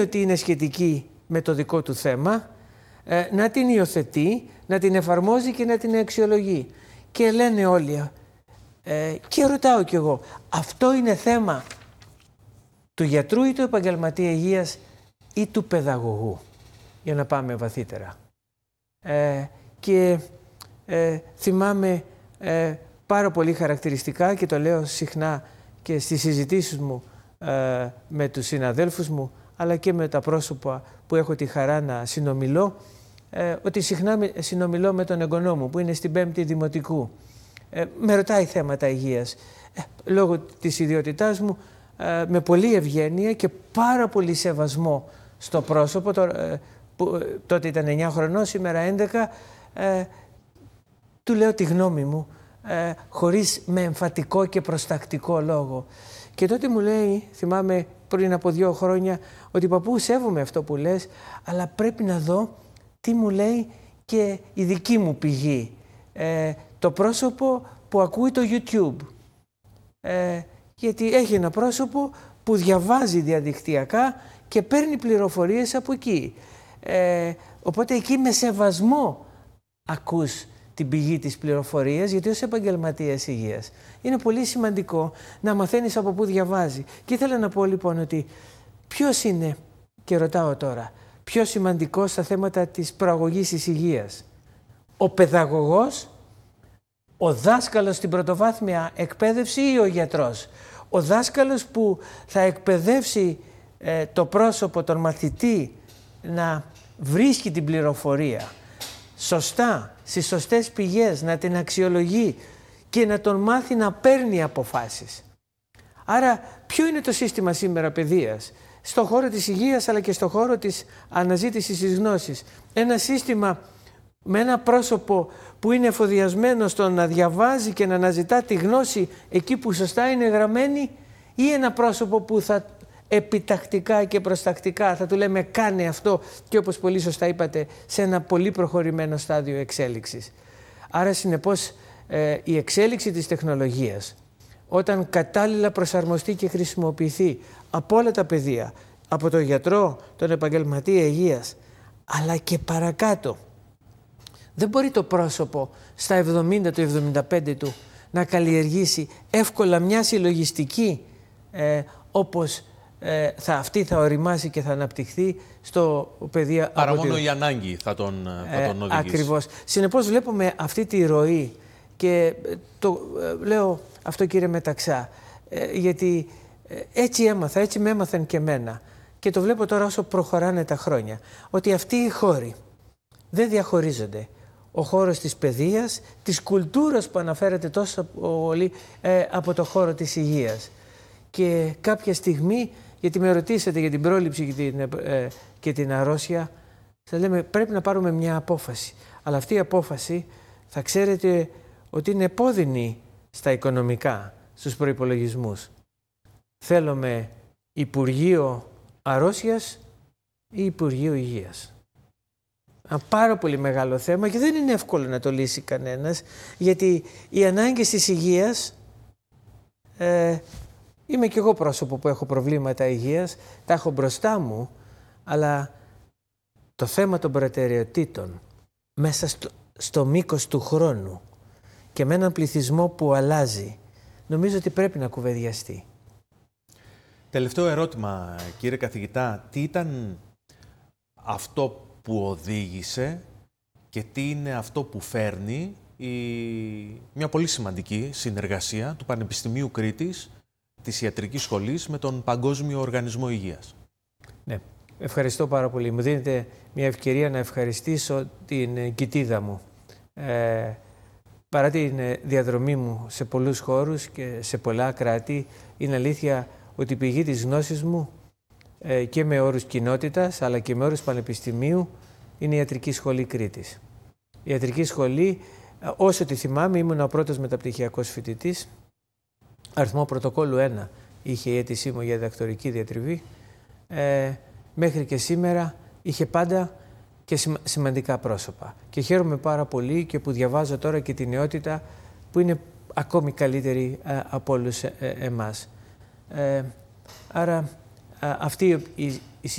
ότι είναι σχετική με το δικό του θέμα, να την υιοθετεί, να την εφαρμόζει και να την αξιολογεί. Και λένε όλοι, και ρωτάω κι εγώ, αυτό είναι θέμα του γιατρού ή του επαγγελματία υγείας ή του παιδαγωγού, για να πάμε βαθύτερα. Και θυμάμαι πάρα πολύ χαρακτηριστικά, και το λέω συχνά και στις συζητήσεις μου με τους συναδέλφους μου, αλλά και με τα πρόσωπα που έχω τη χαρά να συνομιλώ, ότι συχνά συνομιλώ με τον εγγονό μου που είναι στην 5η Δημοτικού. Με ρωτάει θέματα υγείας. Λόγω της ιδιότητάς μου, με πολλή ευγένεια και πάρα πολύ σεβασμό στο πρόσωπο, τότε ήταν 9 χρονών, σήμερα 11, του λέω τη γνώμη μου, χωρίς με εμφατικό και προστακτικό λόγο. Και τότε μου λέει, θυμάμαι πριν από 2 χρόνια, ότι παππού, σέβομαι αυτό που λες, αλλά πρέπει να δω τι μου λέει και η δική μου πηγή. Το πρόσωπο που ακούει το YouTube. Γιατί έχει ένα πρόσωπο που διαβάζει διαδικτυακά και παίρνει πληροφορίες από εκεί. Οπότε εκεί με σεβασμό ακούς την πηγή της πληροφορίας, γιατί ως επαγγελματίας υγείας είναι πολύ σημαντικό να μαθαίνεις από πού διαβάζει. Και ήθελα να πω λοιπόν ότι ποιος είναι, και ρωτάω τώρα, πιο σημαντικός στα θέματα της προαγωγής της υγείας? Ο παιδαγωγός, ο δάσκαλος στην πρωτοβάθμια εκπαίδευση ή ο γιατρός? Ο δάσκαλος που θα εκπαιδεύσει το πρόσωπο, τον μαθητή, να βρίσκει την πληροφορία σωστά, στις σωστές πηγές, να την αξιολογεί και να τον μάθει να παίρνει αποφάσεις. Άρα ποιο είναι το σύστημα σήμερα παιδείας? Στον χώρο της υγείας αλλά και στον χώρο της αναζήτησης της γνώσης. Ένα σύστημα με ένα πρόσωπο που είναι εφοδιασμένο στο να διαβάζει και να αναζητά τη γνώση εκεί που σωστά είναι γραμμένη, ή ένα πρόσωπο που θα επιτακτικά και προστακτικά θα του λέμε κάνε αυτό, και όπως πολύ σωστά είπατε, σε ένα πολύ προχωρημένο στάδιο εξέλιξης. Άρα συνεπώς η εξέλιξη της τεχνολογίας, όταν κατάλληλα προσαρμοστεί και χρησιμοποιηθεί από όλα τα πεδία, από τον γιατρό, τον επαγγελματία υγείας, αλλά και παρακάτω, δεν μπορεί το πρόσωπο στα 70 του, 75 του να καλλιεργήσει εύκολα μια συλλογιστική όπως αυτή θα οριμάσει και θα αναπτυχθεί στο πεδίο. Άρα μόνο η ανάγκη θα τον οδηγήσει. Ακριβώς. Συνεπώς βλέπουμε αυτή τη ροή και λέω αυτό, κύριε Μεταξά, γιατί έτσι έμαθα, έτσι με έμαθαν και εμένα, και το βλέπω τώρα όσο προχωράνε τα χρόνια, ότι αυτοί οι χώροι δεν διαχωρίζονται. Ο χώρος της παιδείας, της κουλτούρας που αναφέρεται τόσο πολύ, από το χώρο της υγείας. Και κάποια στιγμή, γιατί με ρωτήσατε για την πρόληψη και την αρρώστια, σας λέμε πρέπει να πάρουμε μια απόφαση. Αλλά αυτή η απόφαση θα ξέρετε ότι είναι επώδυνη στα οικονομικά, στους προϋπολογισμούς. Θέλουμε Υπουργείο Αρρώστιας ή Υπουργείο Υγείας? Ένα πάρα πολύ μεγάλο θέμα και δεν είναι εύκολο να το λύσει κανένας, γιατί οι ανάγκες της υγείας, είμαι κι εγώ πρόσωπο που έχω προβλήματα υγείας, τα έχω μπροστά μου, αλλά το θέμα των προτεραιοτήτων μέσα στο μήκος του χρόνου και με έναν πληθυσμό που αλλάζει, νομίζω ότι πρέπει να κουβεντιαστεί. Τελευταίο ερώτημα, κύριε καθηγητά, τι ήταν αυτό που οδήγησε και τι είναι αυτό που φέρνει μια πολύ σημαντική συνεργασία του Πανεπιστημίου Κρήτης, της Ιατρικής Σχολής, με τον Παγκόσμιο Οργανισμό Υγείας? Ναι, ευχαριστώ πάρα πολύ. Μου δίνετε μια ευκαιρία να ευχαριστήσω την κοιτίδα μου. Παρά την διαδρομή μου σε πολλούς χώρους και σε πολλά κράτη, είναι αλήθεια ότι η πηγή της γνώσης μου και με όρους κοινότητας αλλά και με όρους πανεπιστημίου είναι η Ιατρική Σχολή Κρήτης. Η Ιατρική Σχολή, όσο τη θυμάμαι, ήμουν ο πρώτος μεταπτυχιακός φοιτητής. Αριθμό πρωτοκόλλου 1 είχε η αίτησή μου για διδακτορική διατριβή. Μέχρι και σήμερα είχε πάντα και σημαντικά πρόσωπα. Και χαίρομαι πάρα πολύ και που διαβάζω τώρα και τη νεότητα που είναι ακόμη καλύτερη από όλους εμάς. Άρα αυτή η